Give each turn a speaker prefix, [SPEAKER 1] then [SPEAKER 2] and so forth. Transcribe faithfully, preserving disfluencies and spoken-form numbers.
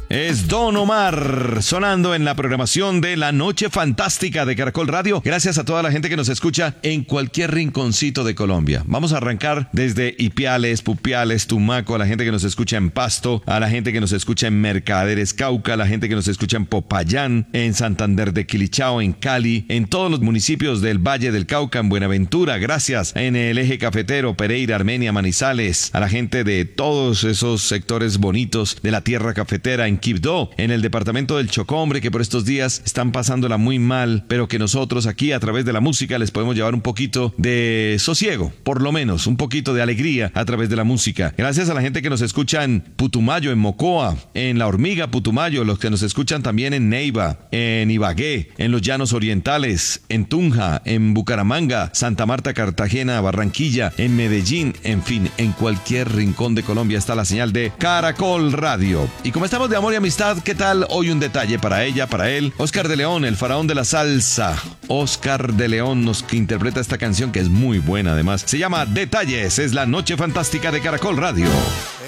[SPEAKER 1] Es Don Omar sonando en la programación de La Noche Fantástica de Caracol Radio. Gracias a toda la gente que nos escucha en cualquier rinconcito de Colombia. Vamos a arrancar desde Ipiales, Pupiales, Tumaco, a la gente que nos escucha en Pasto, a la gente que nos escucha en Mercaderes, Cauca, a la gente que nos escucha en Popayán, en Santander de Quilichao, en Cali, en todos los municipios del Valle del Cauca, en Buenaventura, gracias, en el eje cafetero, Pereira, Armenia, Manizales, a la gente de todos esos sectores bonitos de la tierra cafetera, en Quibdó, en el departamento del Chocó, hombre, que por estos días están pasándola muy mal, pero que nosotros aquí a través de la música les podemos llevar un poquito de sosiego, por lo menos, un poquito de alegría a través de la música. Gracias a la gente que nos escucha en Putumayo, en Mocoa, en La Hormiga, Putumayo, los que nos escuchan también en Neiva, en Ibagué, en los Llanos Orientales, en Tunja, en Bucaramanga, Santa Marta, Cartagena, Barranquilla, en Medellín, en fin, en cualquier rincón de Colombia está la señal de Caracol Radio. Y como estamos de amor y amistad, ¿qué tal? Hoy un detalle para ella, para él. Oscar de León, el faraón de la salsa. Oscar de León nos interpreta esta canción que es muy buena además. Se llama Detalles, es La Noche Fantástica de Caracol Radio.